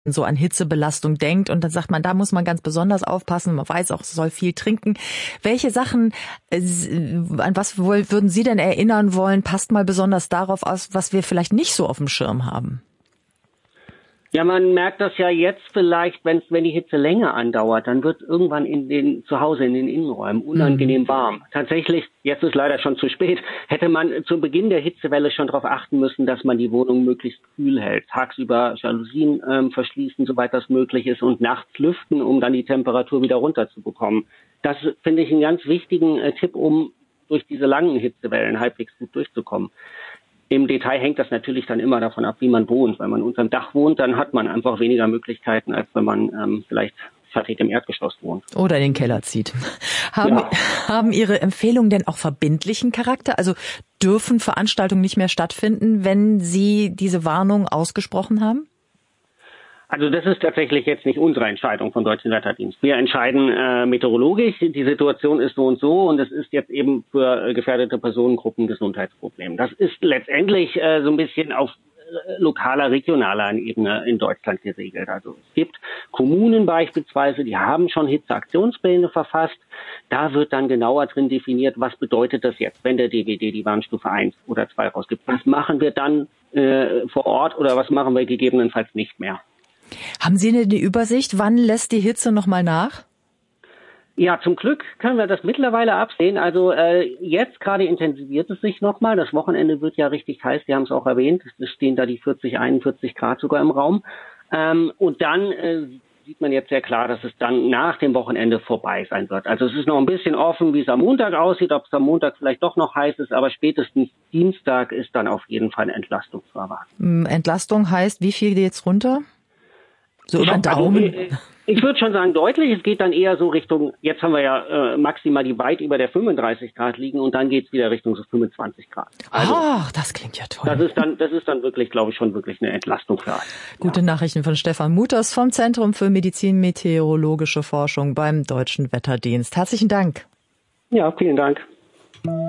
so an Hitzebelastung denkt und dann sagt man, da muss man ganz besonders aufpassen, man weiß auch, es soll viel trinken. Welche Sachen, an was würden Sie denn erinnern wollen, passt mal besonders darauf aus, was wir vielleicht nicht so auf dem Schirm haben? Ja, man merkt das ja jetzt vielleicht, wenn die Hitze länger andauert, dann wird irgendwann zu Hause in den Innenräumen unangenehm warm. Tatsächlich, jetzt ist leider schon zu spät, hätte man zu Beginn der Hitzewelle schon darauf achten müssen, dass man die Wohnung möglichst kühl hält. Tagsüber Jalousien verschließen, soweit das möglich ist, und nachts lüften, um dann die Temperatur wieder runterzubekommen. Das finde ich einen ganz wichtigen Tipp, um durch diese langen Hitzewellen halbwegs gut durchzukommen. Im Detail hängt das natürlich dann immer davon ab, wie man wohnt. Wenn man unterm Dach wohnt, dann hat man einfach weniger Möglichkeiten, als wenn man vielleicht fertig im Erdgeschoss wohnt. Oder in den Keller zieht. Haben Ihre Empfehlungen denn auch verbindlichen Charakter? Also dürfen Veranstaltungen nicht mehr stattfinden, wenn Sie diese Warnung ausgesprochen haben? Also das ist tatsächlich jetzt nicht unsere Entscheidung vom Deutschen Wetterdienst. Wir entscheiden meteorologisch, die Situation ist so und es ist jetzt eben für gefährdete Personengruppen ein Gesundheitsproblem. Das ist letztendlich so ein bisschen auf lokaler, regionaler Ebene in Deutschland geregelt. Also es gibt Kommunen beispielsweise, die haben schon Hitzeaktionspläne verfasst. Da wird dann genauer drin definiert, was bedeutet das jetzt, wenn der DWD die Warnstufe 1 oder 2 rausgibt. Was machen wir dann vor Ort oder was machen wir gegebenenfalls nicht mehr? Haben Sie eine Übersicht, wann lässt die Hitze nochmal nach? Ja, zum Glück können wir das mittlerweile absehen. Also jetzt gerade intensiviert es sich nochmal. Das Wochenende wird ja richtig heiß, Sie haben es auch erwähnt. Es stehen da die 40, 41 Grad sogar im Raum. Und dann sieht man jetzt sehr klar, dass es dann nach dem Wochenende vorbei sein wird. Also es ist noch ein bisschen offen, wie es am Montag aussieht, ob es am Montag vielleicht doch noch heiß ist, aber spätestens Dienstag ist dann auf jeden Fall eine Entlastung zu erwarten. Entlastung heißt, wie viel geht's runter? So über den Daumen? Ich würde schon sagen deutlich. Es geht dann eher so Richtung, jetzt haben wir ja maximal die weit über der 35 Grad liegen und dann geht's wieder Richtung so 25 Grad. Also, das klingt ja toll. Das ist dann wirklich, glaube ich, schon wirklich eine Entlastung für alle. Gute Nachrichten von Stefan Muthers vom Zentrum für Medizin-Meteorologische Forschung beim Deutschen Wetterdienst. Herzlichen Dank. Ja, vielen Dank.